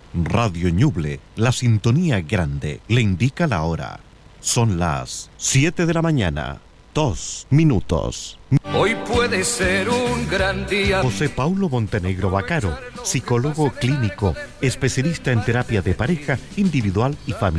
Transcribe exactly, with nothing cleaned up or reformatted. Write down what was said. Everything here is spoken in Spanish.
Radio Ñuble, la sintonía grande, le indica la hora. Son las siete de la mañana, dos minutos. Hoy puede ser un gran día. José Paulo Montenegro Bacaro, psicólogo clínico, especialista en terapia de pareja, individual y familiar.